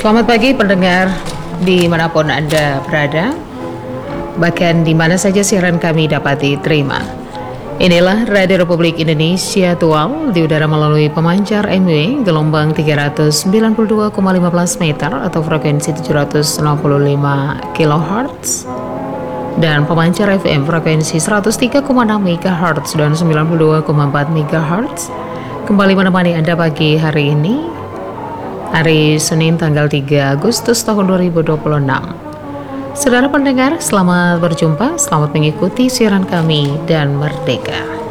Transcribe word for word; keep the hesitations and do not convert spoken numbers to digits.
Selamat pagi pendengar dimanapun Anda berada, bahkan di mana saja siaran kami dapat diterima. Inilah Radio Republik Indonesia Tual di udara melalui pemancar M W gelombang tiga ratus sembilan puluh dua koma lima belas meter atau frekuensi tujuh ratus enam puluh lima kilohertz dan pemancar F M frekuensi seratus tiga koma enam megahertz dan sembilan puluh dua koma empat megahertz. Kembali menemani Anda pagi hari ini, hari Senin tanggal tiga Agustus tahun dua ribu dua puluh enam. Saudara pendengar, selamat berjumpa, selamat mengikuti siaran kami dan merdeka.